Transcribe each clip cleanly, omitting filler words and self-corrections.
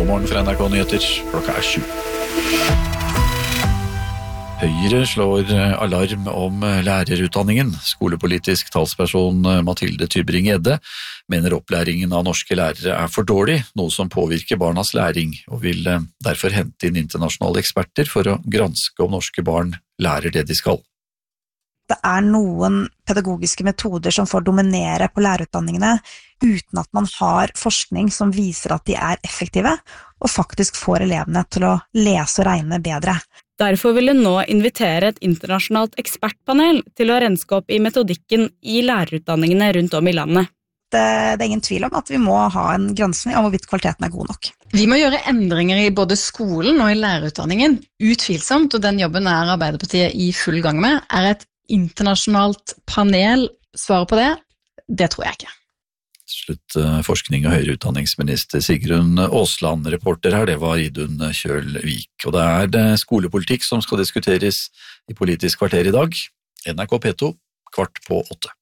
God morgen fra NRK Nyheter, klokka 7. Høyre slår alarm om lærerutdanningen. Skolepolitisk talsperson Mathilde Tybring-Gjedde mener opplæringen av norske lærere for dårlig, noe som påvirker barnas læring, og vil derfor hente inn internasjonale eksperter for å granske om norske barn lærer det de skal. Det noen pedagogiske metoder som får dominere på lærerutdanningene uten at man har forskning som viser at de effektive, og faktisk får elevene til å lese og regne bedre. Derfor vil hun nå invitere et internasjonalt ekspertpanel til å renske opp i metodikken i lærerutdanningene rundt om i landet. Det ingen tvil om at vi må ha en granskning av hvorvidt kvaliteten god nok. Vi må gjøre endringer i både skolen og i lærerutdanningen, utvilsomt, og den jobben Arbeiderpartiet i full gang med. Et internasjonalt panel svaret på det? Det tror jeg ikke. Slutt forskning- og høyere utdanningsminister Sigrun Aasland. Reporter her, det var Idun Kjølvik. Og det skolepolitikk som skal diskuteres i Politisk kvarter i dag. NRK P2, 7:15.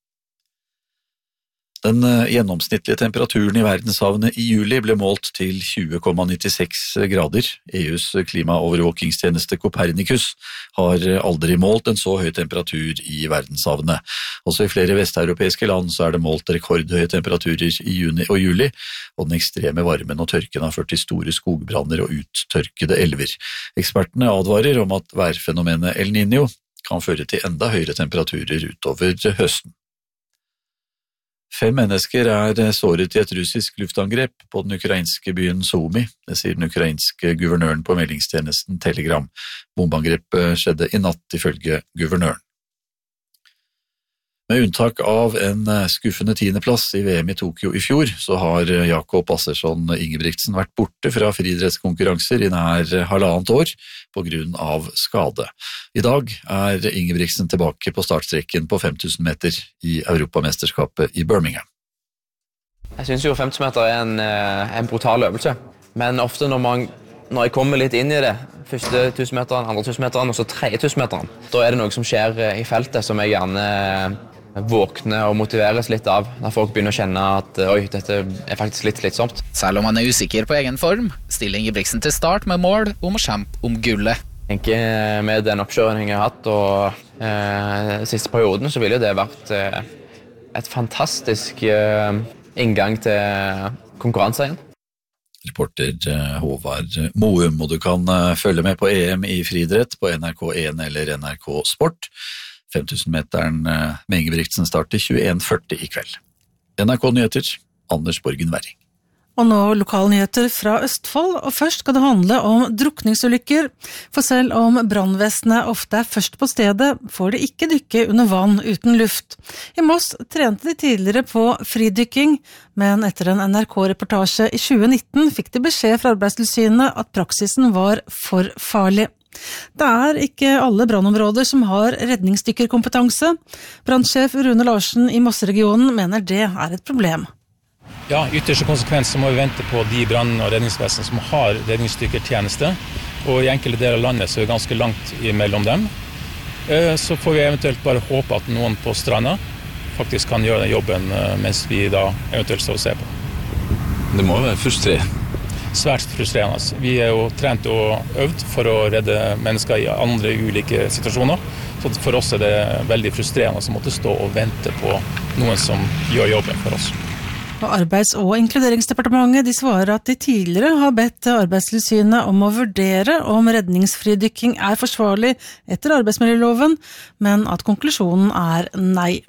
Den gjennomsnittlige temperaturen i verdenshavene i juli ble målt til 20,96 grader. EUs klimaovervåkingstjeneste Copernicus har aldri målt en så høy temperatur i verdenshavene. Også i flere vesteuropeiske land så det målt rekordhøye temperaturer i juni og juli, og den ekstreme varmen og tørken har ført til store skogbranner og uttørkede elver. Ekspertene advarer om at værfenomenet El Niño kan føre til enda høyere temperaturer utover høsten. 5 mennesker såret i et russisk luftangrep på den ukrainske byen Sumy, det sier den ukrainske guvernøren på meldingstjenesten Telegram. Bombeangrepet skjedde i natt ifølge guvernøren. Med unntak av en skuffende 10. plass i VM i Tokyo i fjor, så har Jakob Assersson Ingebrigtsen vært borte fra friidrettskonkurranser i nær 1,5 år på grunn av skade. I dag Ingebrigtsen tilbake på startstreken på 5000 meter i Europamesterskapet i Birmingham. Jeg synes jo 50 meter en brutal øvelse, men ofte når jeg kommer litt inn i det, første 1000 meteren, andre 1000 meteren og så 3000 meteren, da det noe som skjer i feltet som jeg gjerne våkne og motiveres litt av, når folk begynner å kjenne at oi, dette faktisk litt slitsomt. Selv om han usikker på egen form, stiller Ingebrigtsen til start med mål om å kjempe om gullet. Jeg tenker med den oppkjøringen jeg har hatt, og siste perioden, så ville det vært et fantastisk inngang til konkurranse igjen. Reporter Håvard Moum, og du kan følge med på EM i friidrett på NRK1 eller NRK Sport. 5000-meteren med Ingebrigtsen starter 21:40 i kveld. NRK Nyheter, Anders Borgen Werring. Og nå lokalnyheter fra Østfold, og først skal det handle om drukningsulykker. For selv om brannvesenet ofte først på stedet, får de ikke dykke under vann uten luft. I Moss trente de tidligere på fridykking, men etter en NRK-reportasje i 2019 fikk de beskjed fra Arbeidstilsynet at praksisen var for farlig. Det ikke alle brannområder som har redningsdykkerkompetanse. Brannsjef Rune Larsen i Mosseregionen mener det et problem. Ja, ytterste konsekvens så må vi vente på de brann- og redningsvesen som har redningsdykkertjeneste, og i enkelte deler av landet så det ganske langt imellom dem. Så får vi eventuelt bare håpe at noen på stranda faktisk kan gjøre den jobben mens vi da eventuelt står og ser på. Det må være frustrerende. Svært frustrerende. Vi jo trent og øvd for å redde mennesker i andre ulike situasjoner, så for oss det veldig frustrerende å måtte stå og vente på noen som gjør jobben for oss. Og Arbeids- og inkluderingsdepartementet de svarer at de tidligere har bedt Arbeidstilsynet om å vurdere om redningsfridykking forsvarlig etter arbeidsmiljøloven, men at konklusjonen nei.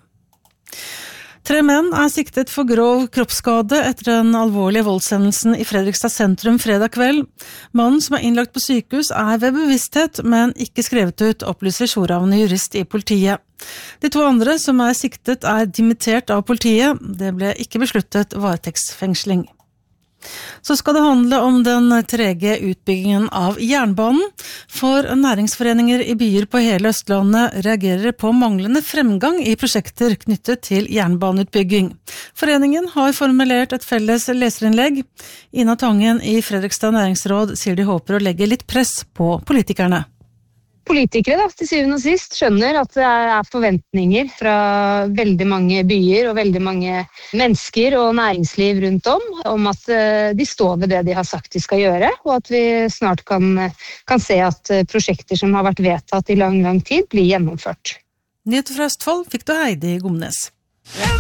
3 menn siktet for grov kroppsskade etter den alvorlige voldshendelsen i Fredrikstad sentrum fredag kveld. Mannen som innlagt på sykehus ved bevissthet, men ikke skrevet ut, opplyser Sjoravne jurist i politiet. De 2 andre som siktet dimittert av politiet. Det ble ikke besluttet varetektsfengsling. Så skal det handle om den trege utbyggingen av jernbanen. For næringsforeninger i byer på hele Østlandet reagerer på manglende fremgang i prosjekter knyttet til jernbaneutbygging. Foreningen har formulert et felles leserinnlegg. Ina Tangen i Fredrikstad næringsråd sier de håper å legge litt press på politikerne. politikere da, til syvende og sist skjønner at det er forventninger fra veldig mange byer og veldig mange mennesker og næringsliv rundt om at de står ved det de har sagt de skal gjøre, og at vi snart kan se at prosjekter som har vært vedtatt i lang tid blir gjennomført. Nyheter fra Østfold fikk du Heidi Gomnes.